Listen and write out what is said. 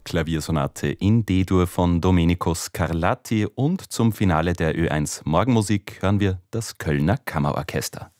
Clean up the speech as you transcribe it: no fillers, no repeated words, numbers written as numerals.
Klaviersonate in D-Dur von Domenico Scarlatti und zum Finale der Ö1 Morgenmusik hören wir das Kölner Kammerorchester.